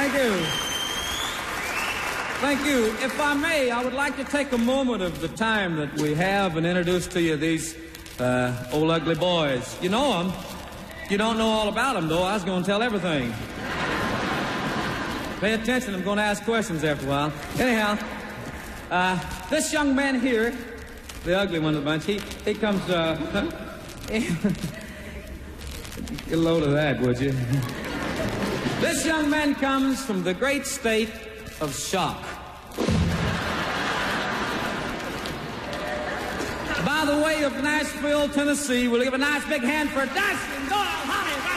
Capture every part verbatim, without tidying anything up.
Thank you. Thank you. If I may, I would like to take a moment of the time that we have and introduce to you these uh, old ugly boys. You know them. You don't know all about them, though. I was going to tell everything. Pay attention. I'm going to ask questions after a while. Anyhow, uh, this young man here, the ugly one of the bunch, he, he comes... Uh, get a load of that, would you? This young man comes from the great state of shock. By the way of Nashville, Tennessee, we'll give a nice big hand for Dustin Doyle Holly right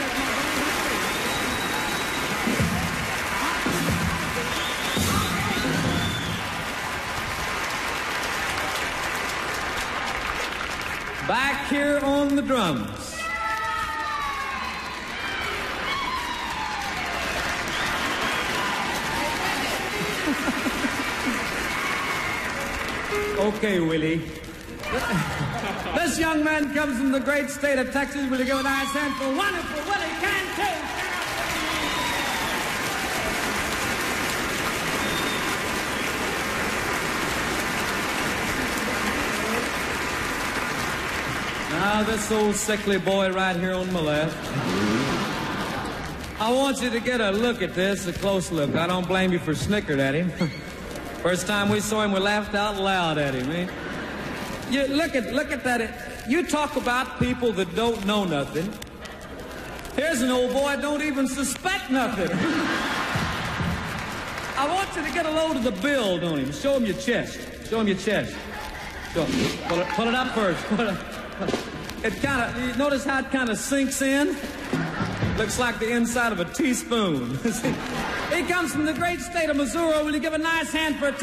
there. Back here on the drums. Okay, Willie. This young man comes from the great state of Texas. Will you give a nice hand for wonderful Willie Cantu? Now, this old sickly boy right here on my left. I want you to get a look at this, a close look. I don't blame you for snickering at him. First time we saw him, we laughed out loud at him, eh? You look at look at that. You talk about people that don't know nothing. Here's an old boy that don't even suspect nothing. I want you to get a load of the build on him. Show him your chest. Show him your chest. Show him. Pull it, pull it up first. Pull it, pull it. It kind of, you notice how it kind of sinks in? Looks like the inside of a teaspoon. He comes from the great state of Missouri. Will you give a nice hand for a